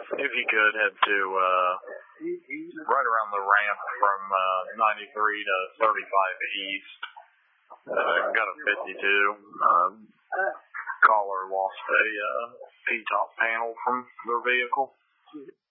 If you could head to right around the ramp from 93 to 35 east. Got a 52. Caller lost a P-top panel from their vehicle.